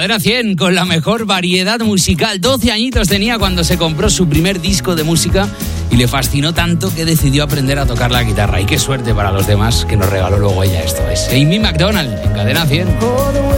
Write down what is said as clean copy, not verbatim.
Cadena 100 con la mejor variedad musical. 12 añitos tenía cuando se compró su primer disco de música y le fascinó tanto que decidió aprender a tocar la guitarra. Y qué suerte para los demás que nos regaló luego ella. Esto es Amy Macdonald en Cadena 100.